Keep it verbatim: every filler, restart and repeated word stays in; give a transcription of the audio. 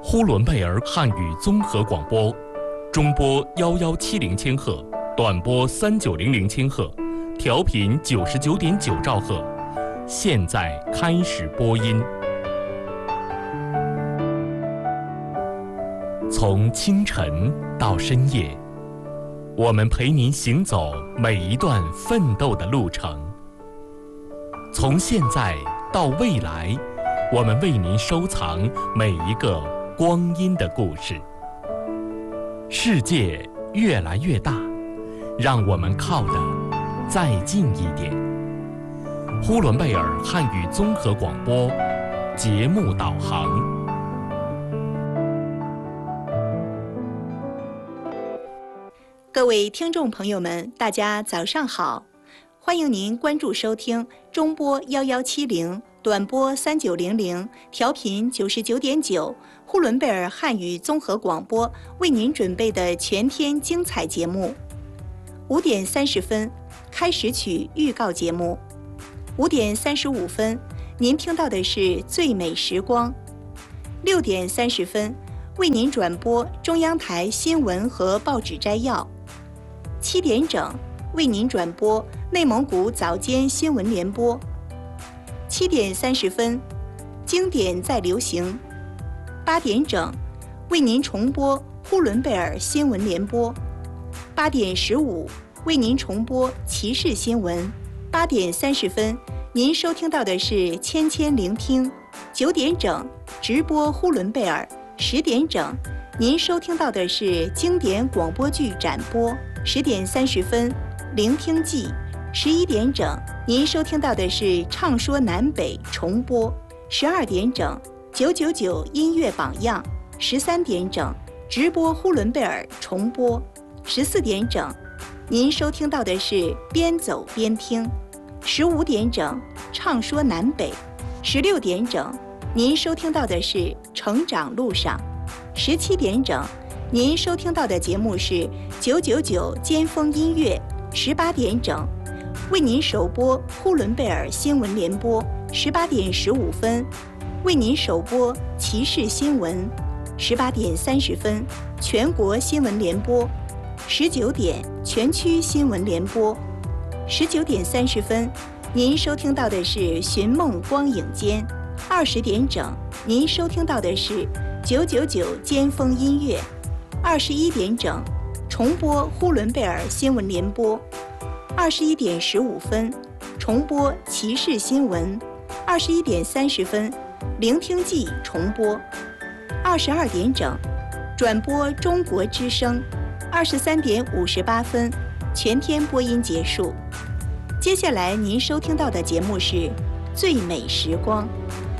呼伦贝尔汉语综合广播，中波幺幺七零千赫，短波三九零零千赫，调频九十九点九兆赫。现在开始播音。从清晨到深夜，我们陪您行走每一段奋斗的路程。从现在到未来，我们为您收藏每一个光阴的故事。世界越来越大，让我们靠得再近一点。呼伦贝尔汉语综合广播节目导航。 各位听众朋友们，大家早上好，欢迎您关注收听中波幺幺七零、短波三九零零、调频九十九点九，呼伦贝尔汉语综合广播为您准备的全天精彩节目。五点三十分，开始曲预告节目；五点三十五分，您听到的是最美时光；六点三十分，为您转播中央台新闻和报纸摘要。七点整，为您转播内蒙古早间新闻联播。七点三十分，经典再流行。八点整，为您重播呼伦贝尔新闻联播。八点十五，为您重播骑士新闻。八点三十分，您收听到的是千千聆听。九点整，直播呼伦贝尔。十点整，您收听到的是经典广播剧展播。十点三十分，聆听记；十一点整，您收听到的是唱说南北重播；十二点整，九九九音乐榜样；十三点整，直播呼伦贝尔重播；十四点整，您收听到的是边走边听；十五点整，唱说南北；十六点整，您收听到的是成长路上；十七点整，您收听到的节目是九九九尖峰音乐。十八点整，为您首播呼伦贝尔新闻联播。十八点十五分，为您首播骑士新闻。十八点三十分，全国新闻联播。十九点，全区新闻联播。十九点三十分，您收听到的是寻梦光影间。二十点整，您收听到的是九九九尖峰音乐。二十一点整，重播呼伦贝尔新闻联播。二十一点十五分，重播骑士新闻。二十一点三十分，聆听记重播。二十二点整，转播中国之声。二十三点五十八分，全天播音结束。接下来您收听到的节目是最美时光。